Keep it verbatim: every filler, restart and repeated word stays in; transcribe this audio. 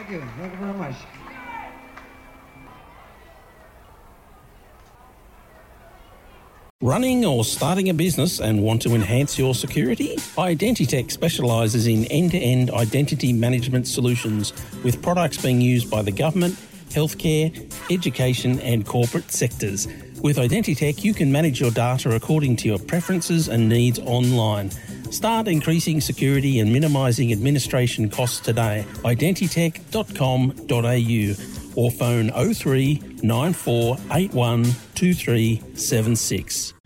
Thank you. Thank you very much. Running or starting a business and want to enhance your security? Identitech specialises in end-to-end identity management solutions with products being used by the government, healthcare, education and corporate sectors. With Identitech, you can manage your data according to your preferences and needs online. Start increasing security and minimising administration costs today. identitech dot com dot a u or phone oh three nine four eight one two three seven six.